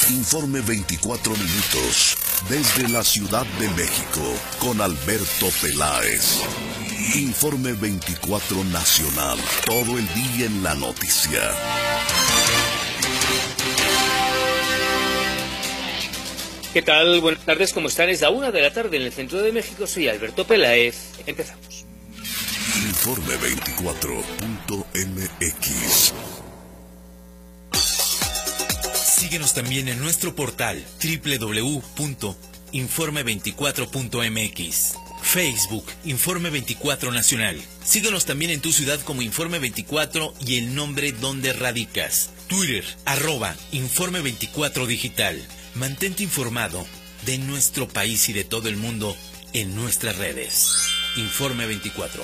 Informe 24 minutos desde la Ciudad de México con Alberto Peláez. Informe 24 nacional, todo el día en la noticia. ¿Qué tal? Buenas tardes, ¿cómo están? Es la 1 de la tarde en el centro de México. Soy Alberto Peláez. Empezamos. Informe 24.mx. Síguenos también en nuestro portal www.informe24.mx. Facebook, Informe 24 Nacional. Síguenos también en tu ciudad como Informe 24 y el nombre donde radicas. Twitter, @Informe 24 Digital. Mantente informado de nuestro país y de todo el mundo en nuestras redes. Informe 24.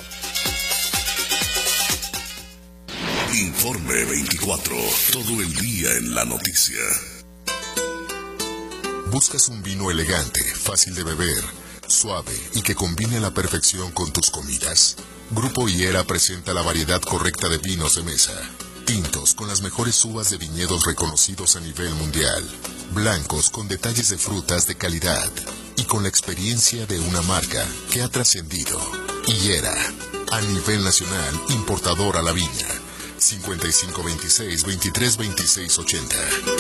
Informe 24, todo el día en la noticia. ¿Buscas un vino elegante, fácil de beber, suave y que combine a la perfección con tus comidas? Grupo Higuera presenta la variedad correcta de vinos de mesa. Tintos con las mejores uvas de viñedos reconocidos a nivel mundial. Blancos con detalles de frutas de calidad. Y con la experiencia de una marca que ha trascendido. Higuera, a nivel nacional, importador a la viña. 5526-232680.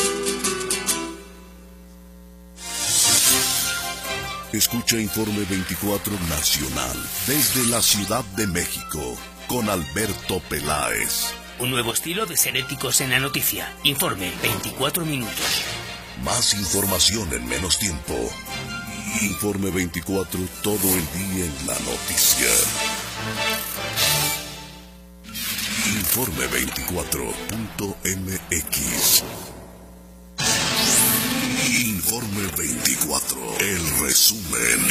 Escucha Informe 24 Nacional desde la Ciudad de México con Alberto Peláez. Un nuevo estilo de ser éticos en la noticia. Informe 24 minutos. Más información en menos tiempo. Informe 24, todo el día en la noticia. Informe 24.mx. Informe 24. El resumen.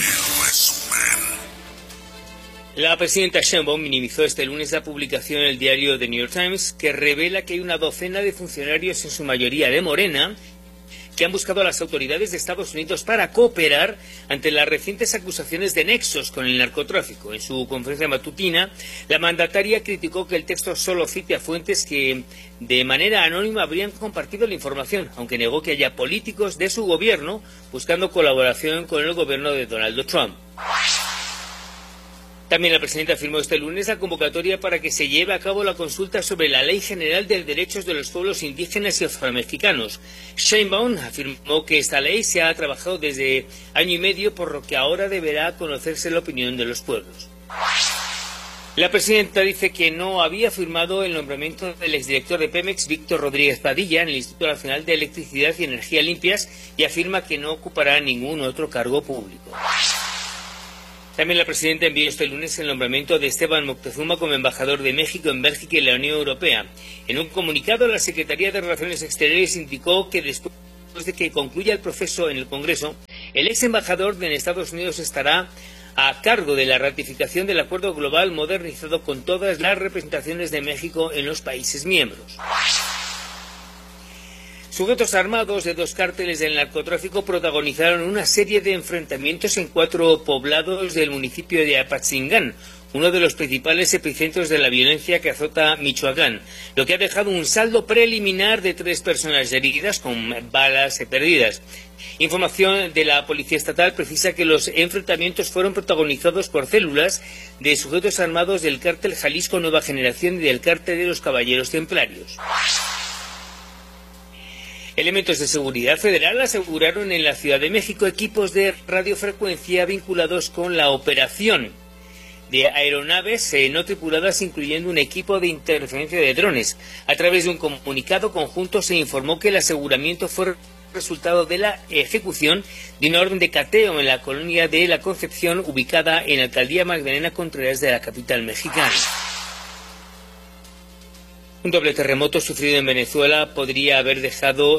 La presidenta Sheinbaum minimizó este lunes la publicación en el diario The New York Times, que revela que hay una docena de funcionarios, en su mayoría de Morena, que han buscado a las autoridades de Estados Unidos para cooperar ante las recientes acusaciones de nexos con el narcotráfico. En su conferencia matutina, la mandataria criticó que el texto solo cite a fuentes que de manera anónima habrían compartido la información, aunque negó que haya políticos de su gobierno buscando colaboración con el gobierno de Donald Trump. También la presidenta firmó este lunes la convocatoria para que se lleve a cabo la consulta sobre la Ley General de Derechos de los Pueblos Indígenas y Afromexicanos. Sheinbaum afirmó que esta ley se ha trabajado desde año y medio, por lo que ahora deberá conocerse la opinión de los pueblos. La presidenta dice que no había firmado el nombramiento del exdirector de Pemex, Víctor Rodríguez Padilla, en el Instituto Nacional de Electricidad y Energía Limpias, y afirma que no ocupará ningún otro cargo público. También la presidenta envió este lunes el nombramiento de Esteban Moctezuma como embajador de México en Bélgica y la Unión Europea. En un comunicado, la Secretaría de Relaciones Exteriores indicó que después de que concluya el proceso en el Congreso, el ex embajador en Estados Unidos estará a cargo de la ratificación del acuerdo global modernizado con todas las representaciones de México en los países miembros. Sujetos armados de dos cárteles del narcotráfico protagonizaron una serie de enfrentamientos en 4 poblados del municipio de Apatzingán, uno de los principales epicentros de la violencia que azota Michoacán, lo que ha dejado un saldo preliminar de 3 personas heridas con balas perdidas. Información de la Policía Estatal precisa que los enfrentamientos fueron protagonizados por células de sujetos armados del cártel Jalisco Nueva Generación y del cártel de los Caballeros Templarios. Elementos de seguridad federal aseguraron en la Ciudad de México equipos de radiofrecuencia vinculados con la operación de aeronaves no tripuladas, incluyendo un equipo de interferencia de drones. A través de un comunicado conjunto se informó que el aseguramiento fue resultado de la ejecución de una orden de cateo en la colonia de La Concepción, ubicada en la alcaldía Magdalena Contreras de la capital mexicana. Un doble terremoto sufrido en Venezuela podría haber dejado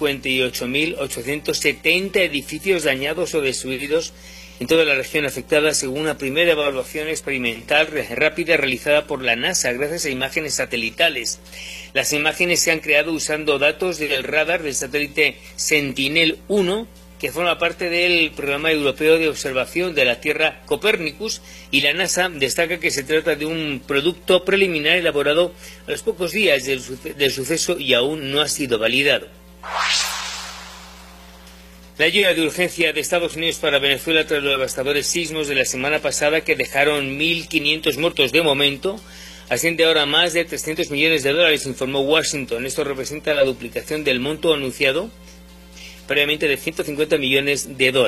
58.870 edificios dañados o destruidos en toda la región afectada, según una primera evaluación experimental rápida realizada por la NASA gracias a imágenes satelitales. Las imágenes se han creado usando datos del radar del satélite Sentinel-1, que forma parte del programa europeo de observación de la Tierra Copernicus, y la NASA destaca que se trata de un producto preliminar elaborado a los pocos días del suceso y aún no ha sido validado. La ayuda de urgencia de Estados Unidos para Venezuela tras los devastadores sismos de la semana pasada que dejaron 1.500 muertos de momento asciende ahora a más de $300 millones, informó Washington. Esto representa la duplicación del monto anunciado previamente de $150 millones.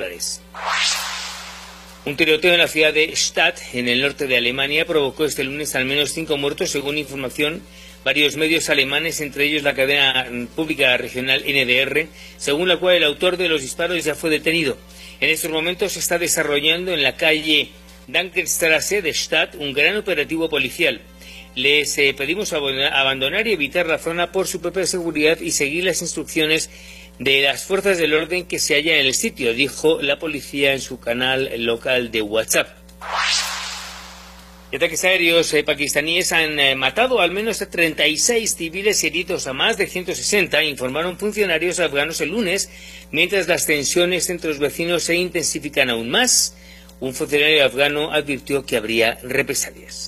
Un tiroteo en la ciudad de Stade, en el norte de Alemania, provocó este lunes al menos 5 muertos, según información varios medios alemanes, entre ellos la cadena pública regional NDR, según la cual el autor de los disparos ya fue detenido. En estos momentos se está desarrollando en la calle Dankerstrasse de Stade un gran operativo policial. Les pedimos abandonar y evitar la zona por su propia seguridad y seguir las instrucciones de las fuerzas del orden que se hallan en el sitio, dijo la policía en su canal local de WhatsApp. Ataques aéreos pakistaníes han matado al menos a 36 civiles y heridos a más de 160, informaron funcionarios afganos el lunes, mientras las tensiones entre los vecinos se intensifican aún más. Un funcionario afgano advirtió que habría represalias.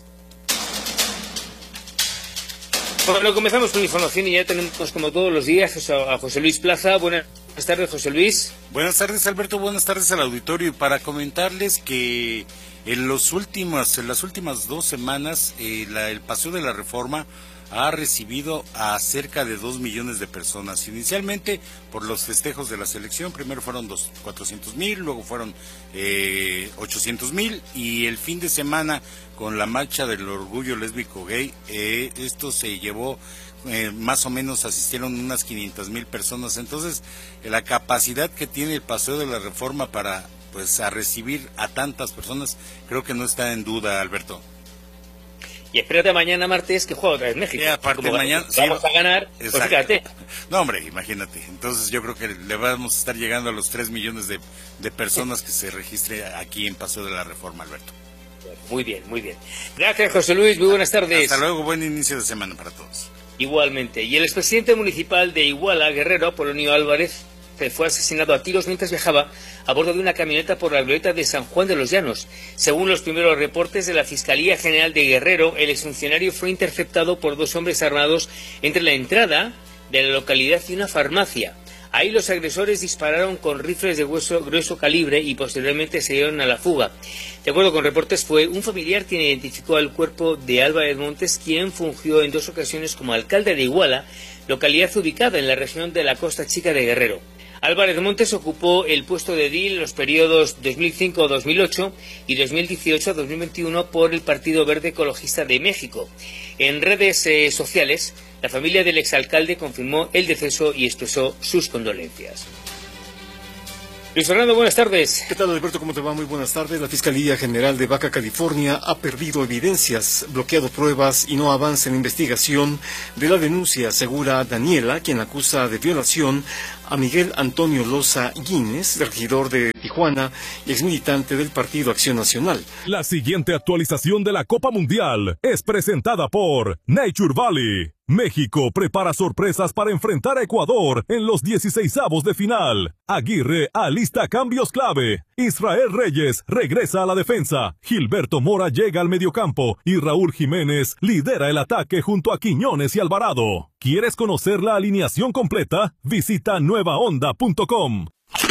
Bueno, comenzamos con la información y ya tenemos como todos los días a José Luis Plaza. Buenas tardes, José Luis. Buenas tardes, Alberto. Buenas tardes al auditorio. Y para comentarles que en las últimas 2 semanas el Paseo de la Reforma ha recibido a cerca de 2 millones de personas. Inicialmente por los festejos de la selección, primero fueron 400,000, luego fueron 800,000 y el fin de semana con la marcha del orgullo lésbico gay, esto se llevó, más o menos asistieron unas 500,000 personas. Entonces la capacidad que tiene el Paseo de la Reforma para a recibir a tantas personas creo que no está en duda, Alberto. Y espérate mañana martes que juega otra vez México. Aparte mañana vamos a ganar, pues fíjate. No, hombre, imagínate. Entonces yo creo que le vamos a estar llegando a los 3 millones de personas que se registren aquí en Paseo de la Reforma, Alberto. Muy bien, muy bien. Gracias, José Luis, muy buenas tardes. Hasta luego, buen inicio de semana para todos. Igualmente. Y el expresidente municipal de Iguala, Guerrero, Polonio Álvarez, fue asesinado a tiros mientras viajaba a bordo de una camioneta por la glorieta de San Juan de los Llanos. Según los primeros reportes de la Fiscalía General de Guerrero, el exfuncionario fue interceptado por 2 hombres armados entre la entrada de la localidad y una farmacia. Ahí los agresores dispararon con rifles de grueso calibre y posteriormente se dieron a la fuga. De acuerdo con reportes, fue un familiar quien identificó al cuerpo de Álvarez Montes, quien fungió en 2 ocasiones como alcalde de Iguala, localidad ubicada en la región de la Costa Chica de Guerrero. Álvarez Montes ocupó el puesto de edil en los periodos 2005-2008 y 2018-2021 por el Partido Verde Ecologista de México. En redes sociales, la familia del exalcalde confirmó el deceso y expresó sus condolencias. Luis Fernando, buenas tardes. ¿Qué tal, Alberto? ¿Cómo te va? Muy buenas tardes. La Fiscalía General de Baja California ha perdido evidencias, bloqueado pruebas y no avanza en la investigación de la denuncia, asegura Daniela, quien acusa de violación a Miguel Antonio Loza Guínez, regidor de Tijuana y exmilitante del Partido Acción Nacional. La siguiente actualización de la Copa Mundial es presentada por Nature Valley. México prepara sorpresas para enfrentar a Ecuador en los 16avos de final. Aguirre alista cambios clave. Israel Reyes regresa a la defensa. Gilberto Mora llega al mediocampo y Raúl Jiménez lidera el ataque junto a Quiñones y Alvarado. ¿Quieres conocer la alineación completa? Visita nuevaonda.com.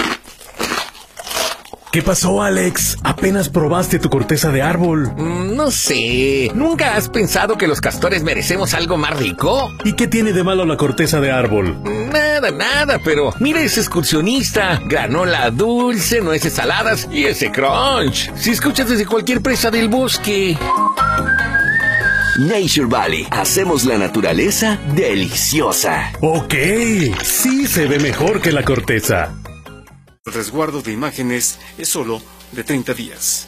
¿Qué pasó, Alex? ¿Apenas probaste tu corteza de árbol? No sé. ¿Nunca has pensado que los castores merecemos algo más rico? ¿Y qué tiene de malo la corteza de árbol? Nada, pero mira ese excursionista. Granola dulce, nueces saladas y ese crunch. Si escuchas desde cualquier presa del bosque. Nature Valley. Hacemos la naturaleza deliciosa. Ok, sí se ve mejor que la corteza. El resguardo de imágenes es solo de 30 días.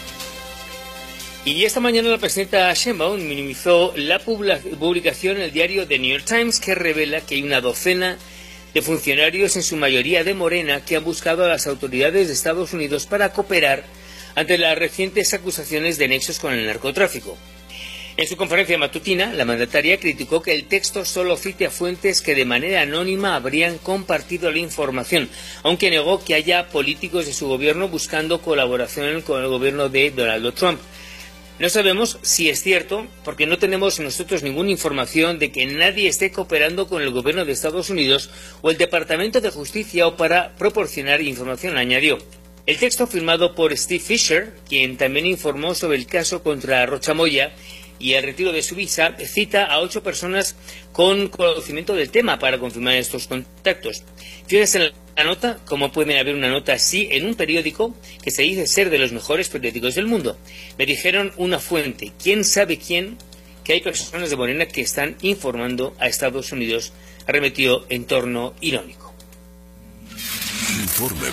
Y esta mañana la presidenta Sheinbaum minimizó la publicación en el diario The New York Times, que revela que hay una docena de funcionarios, en su mayoría de Morena, que han buscado a las autoridades de Estados Unidos para cooperar ante las recientes acusaciones de nexos con el narcotráfico. En su conferencia matutina, la mandataria criticó que el texto solo cite a fuentes que de manera anónima habrían compartido la información, aunque negó que haya políticos de su gobierno buscando colaboración con el gobierno de Donald Trump. No sabemos si es cierto, porque no tenemos nosotros ninguna información de que nadie esté cooperando con el gobierno de Estados Unidos o el Departamento de Justicia o para proporcionar información, añadió. El texto firmado por Steve Fisher, quien también informó sobre el caso contra Rocha Moya y el retiro de su visa, cita a 8 personas con conocimiento del tema para confirmar estos contactos. Fíjense en la nota, cómo puede haber una nota así en un periódico que se dice ser de los mejores periódicos del mundo. Me dijeron una fuente, quién sabe quién, que hay personas de Morena que están informando a Estados Unidos, arremetió en torno irónico. Informe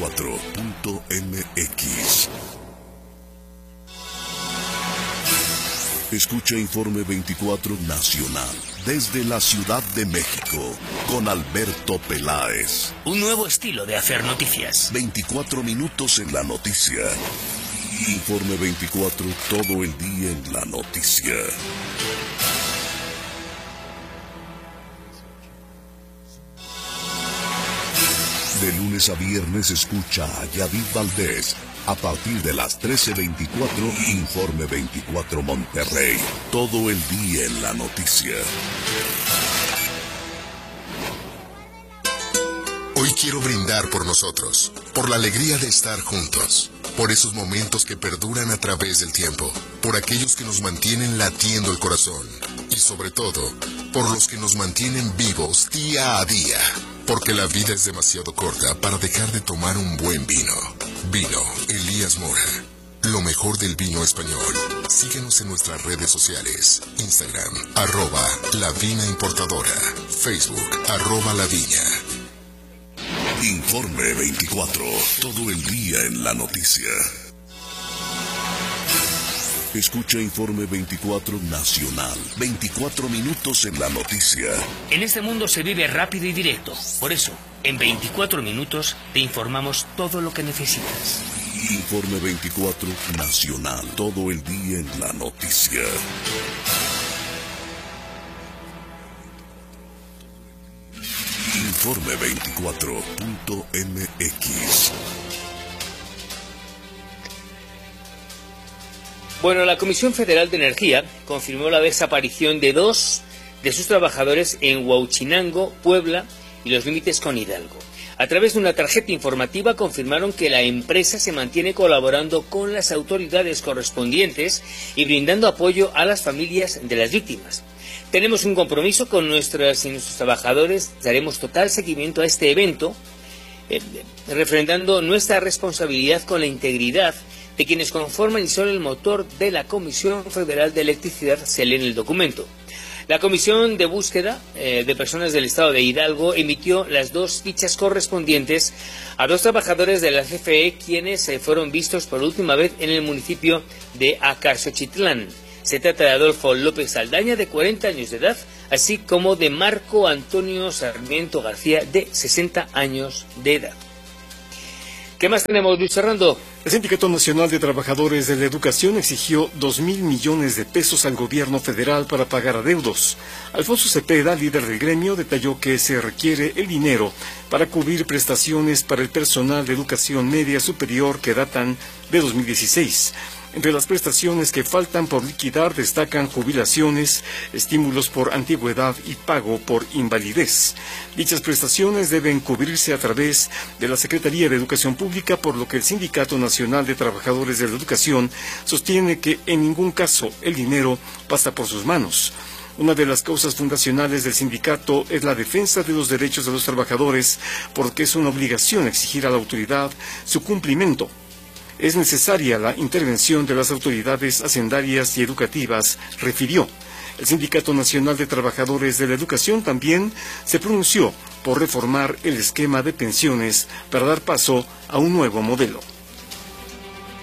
24.mx. Escucha Informe 24 Nacional desde la Ciudad de México con Alberto Peláez. Un nuevo estilo de hacer noticias. 24 minutos en la noticia. Informe 24 todo el día en la noticia. De lunes a viernes escucha a Yadid Valdés. A partir de las 13:24, Informe 24 Monterrey. Todo el día en la noticia. Hoy quiero brindar por nosotros, por la alegría de estar juntos, por esos momentos que perduran a través del tiempo, por aquellos que nos mantienen latiendo el corazón y sobre todo, por los que nos mantienen vivos día a día. Porque la vida es demasiado corta para dejar de tomar un buen vino. Vino Elías Mora. Lo mejor del vino español. Síguenos en nuestras redes sociales. Instagram, @lavinaimportadora. Facebook, @laviña. Informe 24. Todo el día en la noticia. Escucha Informe 24 Nacional. 24 minutos en la noticia. En este mundo se vive rápido y directo. Por eso, en 24 minutos te informamos todo lo que necesitas. Informe 24 Nacional. Todo el día en la noticia. Informe 24.mx. Bueno, la Comisión Federal de Energía confirmó la desaparición de 2 de sus trabajadores en Huauchinango, Puebla y los límites con Hidalgo. A través de una tarjeta informativa confirmaron que la empresa se mantiene colaborando con las autoridades correspondientes y brindando apoyo a las familias de las víctimas. Tenemos un compromiso con nuestros trabajadores, daremos total seguimiento a este evento, refrendando nuestra responsabilidad con la integridad de quienes conforman y son el motor de la Comisión Federal de Electricidad, se lee en el documento. La Comisión de Búsqueda de Personas del Estado de Hidalgo emitió las 2 fichas correspondientes a 2 trabajadores de la CFE, quienes fueron vistos por última vez en el municipio de Acaxochitlán. Se trata de Adolfo López Saldaña, de 40 años de edad, así como de Marco Antonio Sarmiento García, de 60 años de edad. ¿Qué más tenemos, Luis Fernando? El Sindicato Nacional de Trabajadores de la Educación exigió 2.000 millones de pesos al gobierno federal para pagar adeudos. Alfonso Cepeda, líder del gremio, detalló que se requiere el dinero para cubrir prestaciones para el personal de educación media superior que datan de 2016. Entre las prestaciones que faltan por liquidar destacan jubilaciones, estímulos por antigüedad y pago por invalidez. Dichas prestaciones deben cubrirse a través de la Secretaría de Educación Pública, por lo que el Sindicato Nacional de Trabajadores de la Educación sostiene que en ningún caso el dinero pasa por sus manos. Una de las causas fundacionales del sindicato es la defensa de los derechos de los trabajadores, porque es una obligación exigir a la autoridad su cumplimiento. Es necesaria la intervención de las autoridades hacendarias y educativas, refirió. El Sindicato Nacional de Trabajadores de la Educación también se pronunció por reformar el esquema de pensiones para dar paso a un nuevo modelo.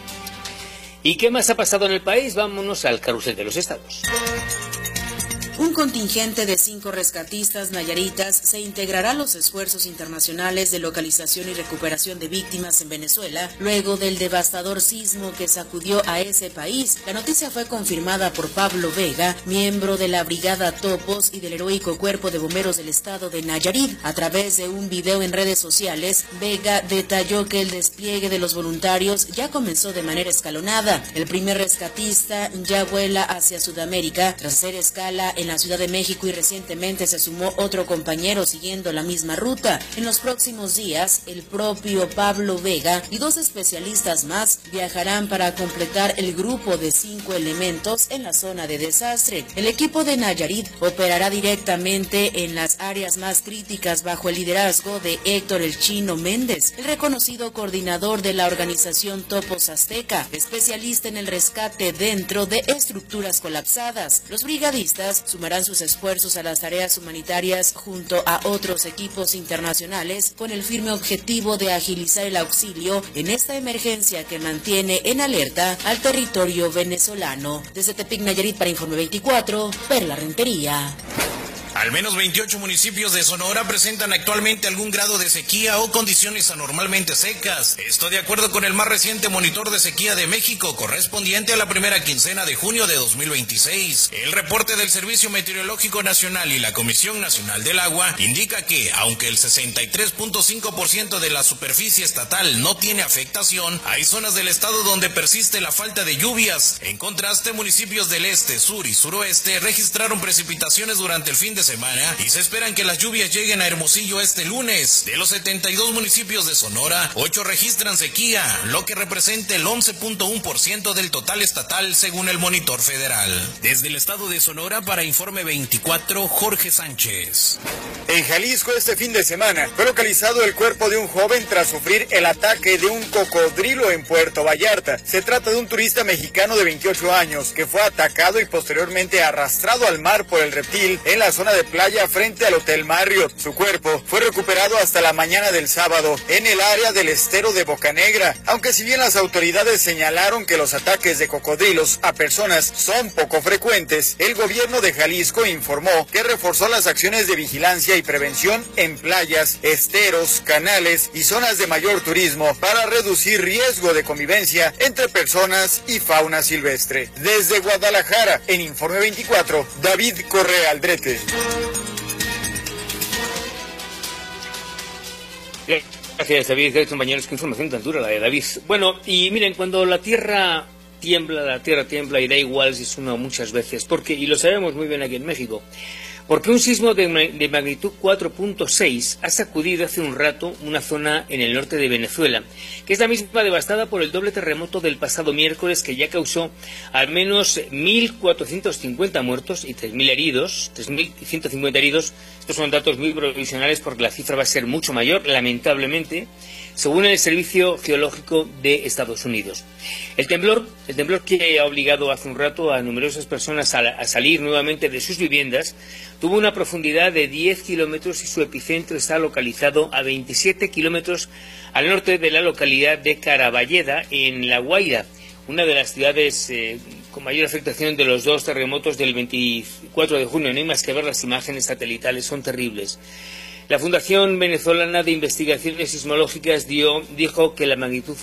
¿Y qué más ha pasado en el país? Vámonos al carrusel de los estados. Un contingente de 5 rescatistas nayaritas se integrará a los esfuerzos internacionales de localización y recuperación de víctimas en Venezuela luego del devastador sismo que sacudió a ese país. La noticia fue confirmada por Pablo Vega, miembro de la Brigada Topos y del heroico Cuerpo de Bomberos del Estado de Nayarit. A través de un video en redes sociales, Vega detalló que el despliegue de los voluntarios ya comenzó de manera escalonada. El primer rescatista ya vuela hacia Sudamérica tras hacer escala en la Ciudad de México y recientemente se sumó otro compañero siguiendo la misma ruta. En los próximos días, el propio Pablo Vega y 2 especialistas más viajarán para completar el grupo de 5 elementos en la zona de desastre. El equipo de Nayarit operará directamente en las áreas más críticas bajo el liderazgo de Héctor El Chino Méndez, el reconocido coordinador de la organización Topos Azteca, especialista en el rescate dentro de estructuras colapsadas. Los brigadistas sumarán sus esfuerzos a las tareas humanitarias junto a otros equipos internacionales con el firme objetivo de agilizar el auxilio en esta emergencia que mantiene en alerta al territorio venezolano. Desde Tepic, Nayarit, para Informe 24, Perla Rentería. Al menos 28 municipios de Sonora presentan actualmente algún grado de sequía o condiciones anormalmente secas. Esto de acuerdo con el más reciente monitor de sequía de México, correspondiente a la primera quincena de junio de 2026. El reporte del Servicio Meteorológico Nacional y la Comisión Nacional del Agua indica que, aunque el 63.5% de la superficie estatal no tiene afectación, hay zonas del estado donde persiste la falta de lluvias. En contraste, municipios del este, sur y suroeste registraron precipitaciones durante el fin de semana y se esperan que las lluvias lleguen a Hermosillo este lunes. De los 72 municipios de Sonora, 8 registran sequía, lo que representa el 11.1% del total estatal según el monitor federal. Desde el estado de Sonora, para Informe 24, Jorge Sánchez. En Jalisco este fin de semana fue localizado el cuerpo de un joven tras sufrir el ataque de un cocodrilo en Puerto Vallarta. Se trata de un turista mexicano de 28 años que fue atacado y posteriormente arrastrado al mar por el reptil en la zona de playa frente al Hotel Marriott. Su cuerpo fue recuperado hasta la mañana del sábado en el área del estero de Bocanegra, aunque si bien las autoridades señalaron que los ataques de cocodrilos a personas son poco frecuentes, el gobierno de Jalisco informó que reforzó las acciones de vigilancia y prevención en playas, esteros, canales y zonas de mayor turismo para reducir riesgo de convivencia entre personas y fauna silvestre. Desde Guadalajara, en Informe 24, David Correa Aldrete. Gracias, David. Gracias, compañeros. Qué información tan dura la de David. Bueno, y miren, cuando la tierra tiembla y da igual si es una o muchas veces, porque, y lo sabemos muy bien aquí en México, porque un sismo de magnitud 4.6 ha sacudido hace un rato una zona en el norte de Venezuela, que es la misma devastada por el doble terremoto del pasado miércoles, que ya causó al menos 1.450 muertos y 3.000 heridos, 3.150 heridos. Estos son datos muy provisionales porque la cifra va a ser mucho mayor, lamentablemente, según el Servicio Geológico de Estados Unidos. El temblor que ha obligado hace un rato a numerosas personas a salir nuevamente de sus viviendas, tuvo una profundidad de 10 kilómetros y su epicentro está localizado a 27 kilómetros al norte de la localidad de Caraballeda, en La Guaira, una de las ciudades con mayor afectación de los 2 terremotos del 24 de junio. No hay más que ver las imágenes satelitales, son terribles. La Fundación Venezolana de Investigaciones Sismológicas dijo que la magnitud